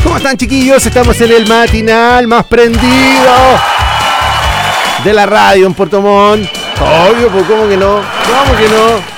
¿Cómo están, chiquillos? Estamos en el matinal más prendido de la radio en Puerto Montt. Obvio, pues, ¿cómo que no? ¿Cómo que no?